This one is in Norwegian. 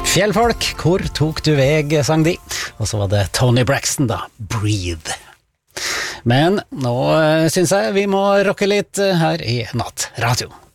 Fjellfolk, hvor tok du veg, sang de. Og så var det Tony Braxton da, Breathe. Men nå synes jeg vi må rocke litt her i Nattradio.